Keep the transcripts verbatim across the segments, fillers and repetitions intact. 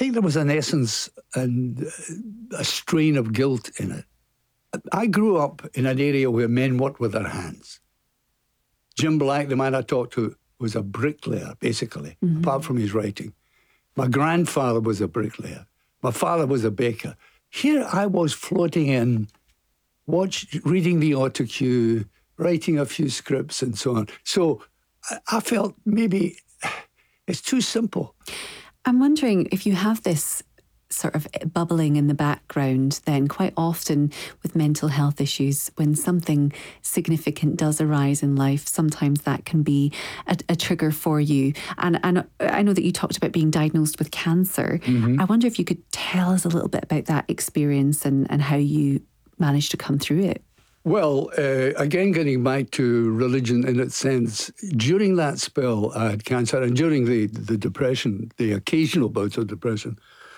think there was an essence and a strain of guilt in it. I grew up in an area where men worked with their hands. Jim Black, the man I talked to, was a bricklayer, basically, mm-hmm. apart from his writing. My grandfather was a bricklayer. My father was a baker. Here I was floating in, watch, reading the autocue, writing a few scripts and so on. So I, I felt maybe it's too simple. I'm wondering if you have this sort of bubbling in the background, then quite often with mental health issues, when something significant does arise in life, sometimes that can be a, a trigger for you. And, and I know that you talked about being diagnosed with cancer. Mm-hmm. I wonder if you could tell us a little bit about that experience and, and how you managed to come through it. Well, uh, again, getting back to religion in its sense, during that spell I had cancer, and during the, the depression, the occasional bouts of depression,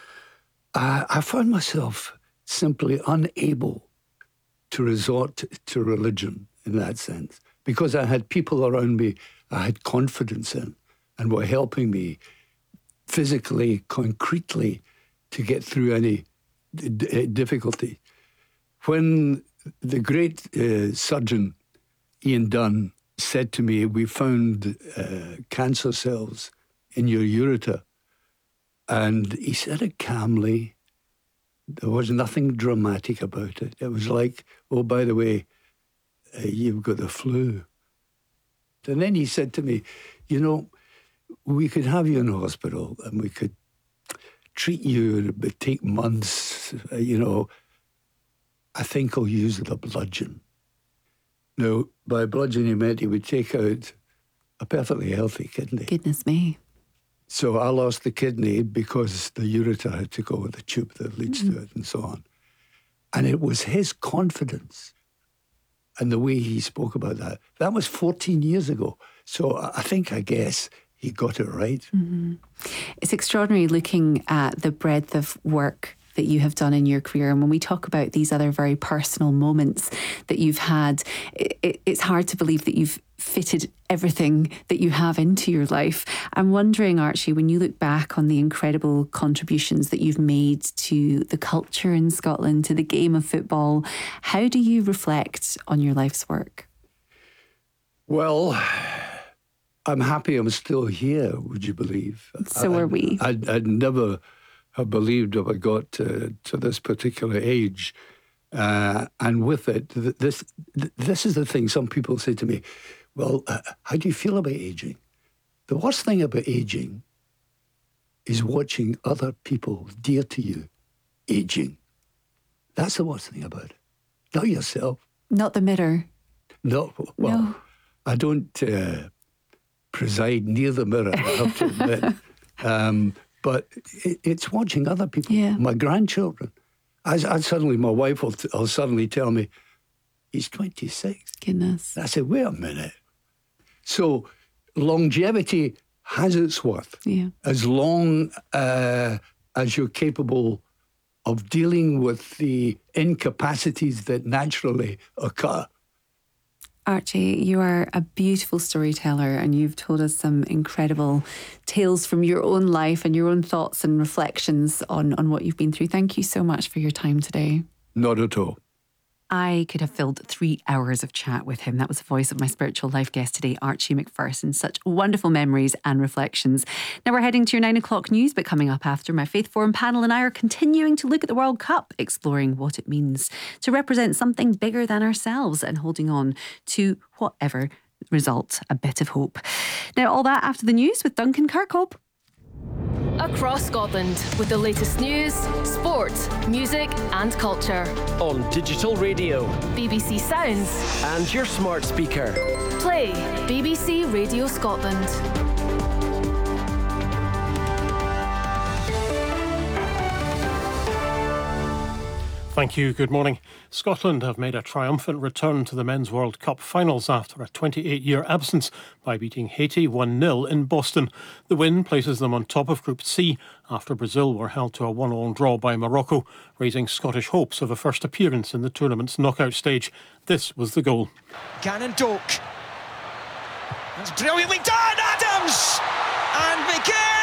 I, I found myself simply unable to resort to religion in that sense, because I had people around me I had confidence in and were helping me physically, concretely, to get through any d- difficulty. When the great uh, surgeon, Ian Dunn, said to me, we found uh, cancer cells in your ureter. And he said it calmly. There was nothing dramatic about it. It was like, oh, by the way, uh, you've got the flu. And then he said to me, you know, we could have you in hospital and we could treat you, it would take months, uh, you know. I think I'll use the bludgeon. Now, by bludgeon, he meant he would take out a perfectly healthy kidney. Goodness me. So I lost the kidney because the ureter had to go with the tube that leads mm. to it and so on. And it was his confidence and the way he spoke about that. That was fourteen years ago. So I think, I guess, he got it right. Mm-hmm. It's extraordinary looking at the breadth of work that you have done in your career. And when we talk about these other very personal moments that you've had, it, it, it's hard to believe that you've fitted everything that you have into your life. I'm wondering, Archie, when you look back on the incredible contributions that you've made to the culture in Scotland, to the game of football, how do you reflect on your life's work? Well, I'm happy I'm still here, would you believe? So I, are we. I'd, I'd never have believed if I got to, to this particular age. Uh, and with it, th- this th- this is the thing. Some people say to me, well, uh, how do you feel about aging? The worst thing about aging is watching other people dear to you aging. That's the worst thing about it. Not yourself. Not the mirror. No. Well, no. I don't uh, preside near the mirror, I have to admit. um, But it's watching other people, yeah. my grandchildren. I, I suddenly, my wife will, t- will suddenly tell me, he's twenty-six. Goodness. I said, wait a minute. So longevity has its worth. Yeah. As long uh, as you're capable of dealing with the incapacities that naturally occur. Archie, you are a beautiful storyteller and you've told us some incredible tales from your own life and your own thoughts and reflections on, on what you've been through. Thank you so much for your time today. Not at all. I could have filled three hours of chat with him. That was the voice of my spiritual life guest today, Archie Macpherson. Such wonderful memories and reflections. Now we're heading to your nine o'clock news, but coming up after, my Faith Forum panel and I are continuing to look at the World Cup, exploring what it means to represent something bigger than ourselves and holding on to whatever result, a bit of hope. Now all that after the news with Duncan Kirkhope. Across Scotland with the latest news, sport, music and culture. On digital radio, B B C Sounds and your smart speaker. Play B B C Radio Scotland. Thank you. Good morning. Scotland have made a triumphant return to the Men's World Cup finals after a twenty-eight-year absence by beating Haiti one nil in Boston. The win places them on top of Group C after Brazil were held to a one all draw by Morocco, raising Scottish hopes of a first appearance in the tournament's knockout stage. This was the goal. Gannon Doak. That's brilliantly done, Adams! And McGinn!